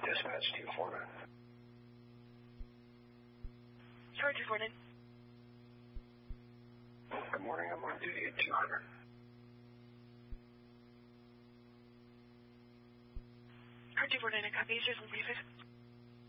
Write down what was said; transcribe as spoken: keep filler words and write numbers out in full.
Dispatch two four nine. Charge two four nine. Good morning, I'm on duty at two hundred. Charge two four nine, I copy. Is yours one forty-five?